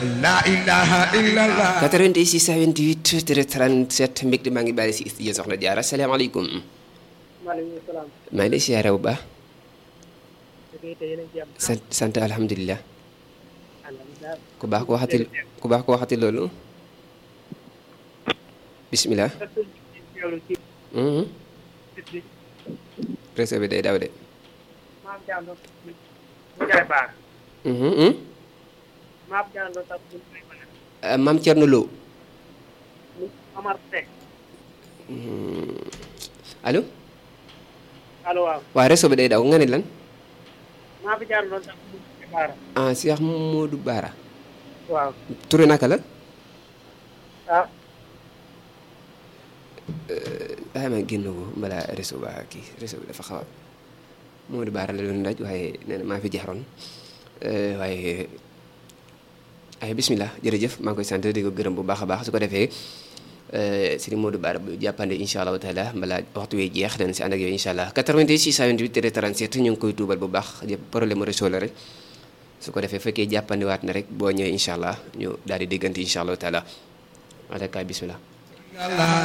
La ilaha illallah 86 28 37 mbégte maa ngi bàyyi si studio Soxna Diarra asalaamaaleykum. maaleykum salaam. maa ngi lay siyaare bu baax. tey yéen a ngi jàmm. sant alhamdulilah. alhamdulilah. ku baax ko waxati loolu. bisimilah. réseau bi day daw de. maam Diallo. mu jaay baax. maam Diallo sax mu jaay baax. maam Thierno Lo. Amar Seck. allo. allo waaw. waaw réseau bi day daw nga ne lan. maam Diallo sax mu jaay baax. ah Cheikh Modou Bara. waaw. Touré naka la. ah. daa ma génn ko balaa réseau ba kii réseau bi dafa xaw a Modou Bara la doon daj waaye nee na maa fi jaxaroon waaye ay bismillah jërëjëf maa ngi koy sant di ko gërëm bu baax a baax su ko defee Serigne Modou Bara bu jàppande incha allahu taala balaa waxtu wi jeex dañ si ànd ak yow incha allah 88 628 37 ñu ngi koy tuubal bu baax problème mu réseau la rek su ko defee fekkee jàppandiwaat na rek boo ñëwee incha allah ñu daal di déggante incha allahu taala alakaay bismillah